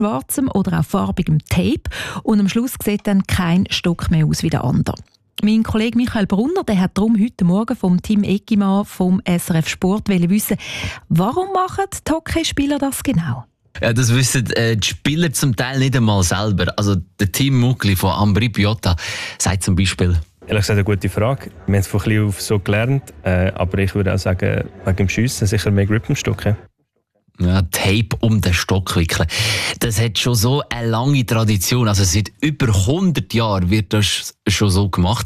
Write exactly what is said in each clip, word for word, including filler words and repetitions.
schwarzem oder auch farbigem Tape und am Schluss sieht dann kein Stock mehr aus wie der andere. Mein Kollege Michael Brunner, der hat darum heute Morgen vom Team Ekiman vom S R F Sport wissen, warum machen die Hockeyspieler das genau? Ja, das wissen äh, die Spieler zum Teil nicht einmal selber. Also der Team Muckli von Ambri Piotta sagt zum Beispiel: Ehrlich gesagt eine gute Frage. Wir haben es von klein auf so gelernt, äh, aber ich würde auch sagen, wegen dem Schiessen sicher mehr Grip im Stock. Ja. Ja, Tape um den Stock wickeln. Das hat schon so eine lange Tradition. Also seit über hundert Jahren wird das schon so gemacht.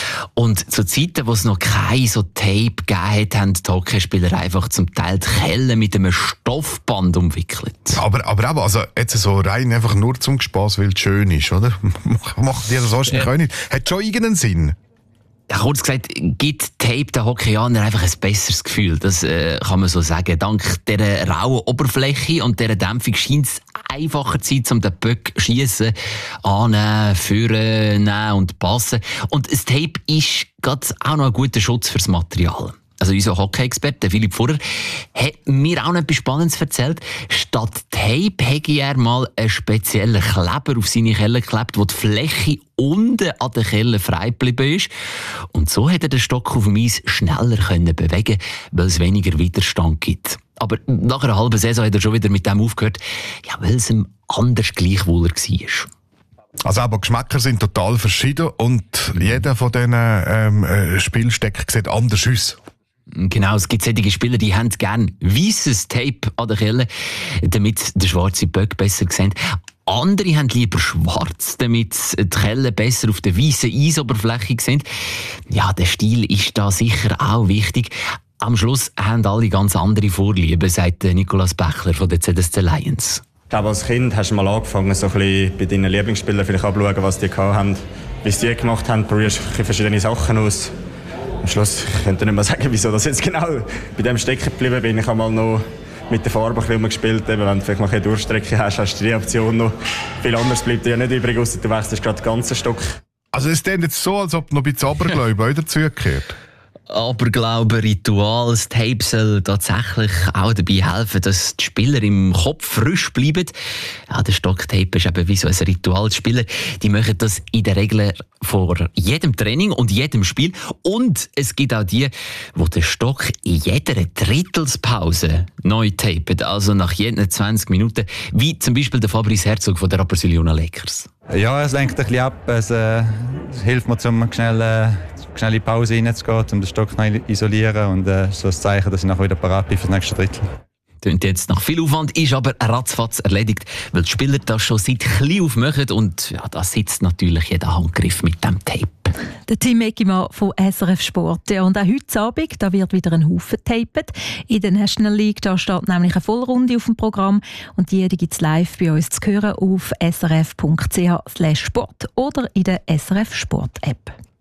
Und zu Zeiten, wo es noch kein so Tape gegeben hat, haben die Hockeyspieler einfach zum Teil die Kelle mit einem Stoffband umwickelt. Aber, aber eben, also jetzt so rein einfach nur zum Spass, weil es schön ist, oder? Macht ihr das sonst nicht auch nicht? Hat schon irgendeinen Sinn? Ja, kurz gesagt, gibt Tape den Hockeyanern einfach ein besseres Gefühl. Das äh, kann man so sagen. Dank dieser rauen Oberfläche und dieser Dämpfung scheint es einfacher zu sein, um den Puck zu schiessen, annehmen, führen, nehmen und passen. Und das Tape ist gerade auch noch ein guter Schutz fürs Material. Also unser Hockey-Experte Philipp Furrer hat mir auch noch etwas Spannendes erzählt. Statt Tape hätte er mal einen speziellen Kleber auf seine Kelle geklebt, wo die Fläche unten an der Kelle frei geblieben ist. Und so hätte er den Stock auf dem Eis schneller können bewegen, weil es weniger Widerstand gibt. Aber nach einer halben Saison hat er schon wieder mit dem aufgehört, ja, weil es ihm anders gleichwohler war. Also aber Geschmäcker sind total verschieden und jeder von diesen ähm, Spielstecken sieht anders aus. Genau, es gibt solche Spieler, die haben gerne weisses Tape an der Kelle, damit der schwarze Böck besser sehen. Andere haben lieber schwarz, damit die Kelle besser auf der weißen Eisoberfläche sind. Ja, der Stil ist da sicher auch wichtig. Am Schluss haben alle ganz andere Vorlieben, sagt Nicolas Bechler von der Z S C Lions. Ich glaube, als Kind hast du mal angefangen, so ein bisschen bei deinen Lieblingsspielern vielleicht abzuschauen, was die haben, wie sie die gemacht haben, probierst verschiedene Sachen aus. Am Schluss könnte ich nicht mehr sagen, wieso das jetzt genau bei dem stecken geblieben bin. Ich habe mal noch mit der Farbe ein bisschen gespielt. Wenn du vielleicht mal eine Durchstrecke hast, hast du die Option noch. Viel anderes bleibt dir ja nicht übrig, ausser du wechselst gerade den ganzen Stock. Also es ist jetzt so, als ob noch ein bisschen Aberglaube dazugehört. Aberglaube, Ritual, das Tape soll tatsächlich auch dabei helfen, dass die Spieler im Kopf frisch bleiben. Ja, der Stocktape ist eben wie so ein Ritual. Die Spieler, die machen das in der Regel vor jedem Training und jedem Spiel. Und es gibt auch die, die den Stock in jeder Drittelspause neu tapen, also nach jeden zwanzig Minuten, wie zum Beispiel der Fabrice Herzog von der Rapperswil-Jona Lakers. Ja, es lenkt ein bisschen ab. Es, äh, es hilft mir, um schnell, äh, schnell in die Pause reinzugehen, um den Stock zu isolieren und äh, so ein Zeichen, dass ich nachher wieder parat bin für das nächste Drittel. Klingt jetzt nach viel Aufwand, ist aber ratzfatz erledigt, weil die Spieler das schon seit klein auf machen und ja, da sitzt natürlich jeder Handgriff mit dem Tape. Der Team Ekiman von S R F Sport. Ja, und auch heute Abend da wird wieder ein Haufen getapet. In der National League da steht nämlich eine Vollrunde auf dem Programm und die, die gibt es live bei uns zu hören auf srf punkt c h slash sport oder in der S R F Sport App.